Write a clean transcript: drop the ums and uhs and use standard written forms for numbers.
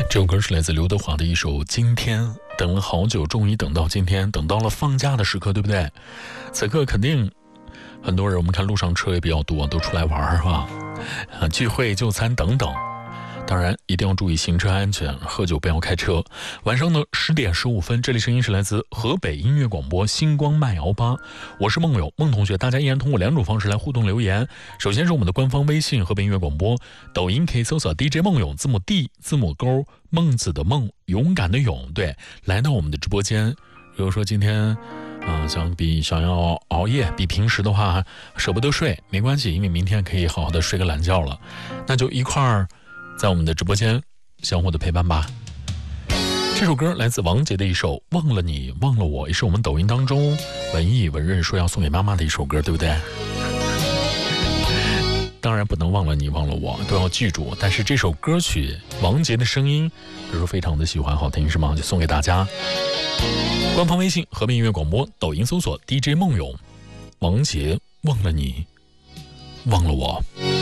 这首歌是来自刘德华的一首《今天》，等了好久，终于等到今天，等到了放假的时刻，对不对？此刻肯定很多人，我们看路上车也比较多，都出来玩是吧？聚会、就餐等等。当然一定要注意行车安全，喝酒不要开车。晚上的10点15分，这里声音是来自河北音乐广播星光麦摇吧，我是梦友孟同学。大家依然通过2种方式来互动留言。首先是我们的官方微信河北音乐广播，抖音可以搜索 DJ 梦友，字母 D 字母勾孟子的孟，勇敢的勇，对，来到我们的直播间。比如说今天想要熬夜，比平时的话舍不得睡，没关系，因为明天可以好好的睡个懒觉了，那就一块儿在我们的直播间相互的陪伴吧。这首歌来自王杰的一首《忘了你忘了我》，也是我们抖音当中文艺文人说要送给妈妈的一首歌，对不对？当然不能忘了你忘了我，都要记住。但是这首歌曲王杰的声音就是非常的喜欢，好听是吗？就送给大家。官方微信河北音乐广播，抖音搜索 DJ 梦勇，王杰忘了你忘了我。